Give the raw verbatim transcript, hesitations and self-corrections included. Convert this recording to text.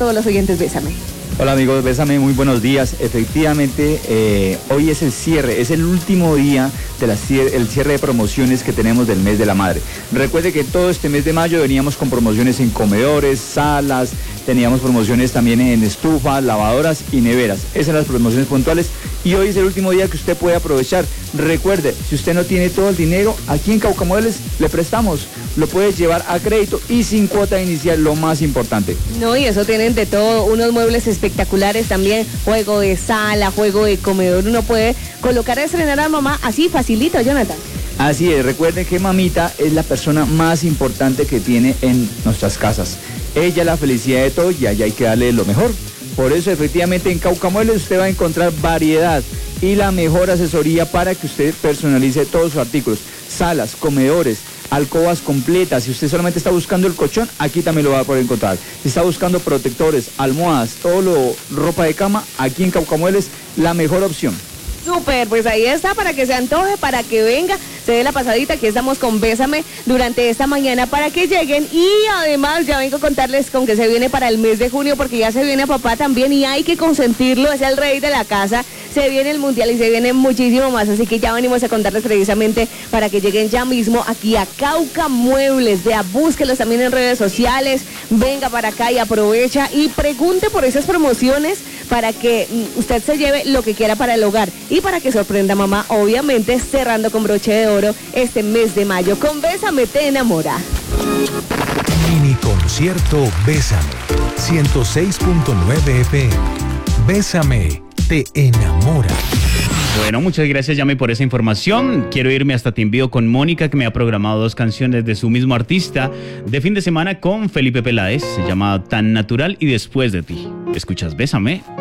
Todos los oyentes, Bésame. Hola amigos, Bésame, muy buenos días. Efectivamente, eh, hoy es el cierre, es el último día del el cierre de promociones que tenemos del mes de la madre. Recuerde que todo este mes de mayo veníamos con promociones en comedores, salas, teníamos promociones también en estufas, lavadoras y neveras. Esas son las promociones puntuales y hoy es el último día que usted puede aprovechar. Recuerde, si usted no tiene todo el dinero, aquí en Cauca Muebles le prestamos. Lo puede llevar a crédito y sin cuota inicial, lo más importante. No, y eso tienen de todo, unos muebles espectaculares también, juego de sala, juego de comedor, uno puede colocar a estrenar a mamá así facilito, Jonathan. Así es, recuerden que mamita es la persona más importante que tiene en nuestras casas. Ella es la felicidad de todo y allá hay que darle lo mejor. Por eso efectivamente en Cauca Muebles usted va a encontrar variedad y la mejor asesoría para que usted personalice todos sus artículos. Salas, comedores, alcobas completas. Si usted solamente está buscando el colchón, aquí también lo va a poder encontrar. Si está buscando protectores, almohadas, todo lo, ropa de cama, aquí en Cauca Muebles, la mejor opción. Súper, pues ahí está, para que se antoje, para que venga, se dé la pasadita, aquí estamos con Bésame durante esta mañana para que lleguen y además ya vengo a contarles con que se viene para el mes de junio porque ya se viene papá también y hay que consentirlo, es el rey de la casa, se viene el mundial y se viene muchísimo más, así que ya venimos a contarles precisamente para que lleguen ya mismo aquí a Cauca Muebles, vea, búsquelos también en redes sociales, venga para acá y aprovecha y pregunte por esas promociones para que usted se lleve lo que quiera para el hogar y para que sorprenda a mamá, obviamente cerrando con broche de oro este mes de mayo. Con Bésame te enamora. Mini concierto Bésame, ciento seis punto nueve F M. Bésame te enamora. Bueno, muchas gracias, Yami, por esa información. Quiero irme hasta Te Envío con Mónica, que me ha programado dos canciones de su mismo artista de fin de semana con Felipe Peláez. Se llama Tan Natural y Después de Ti. Escuchas Bésame.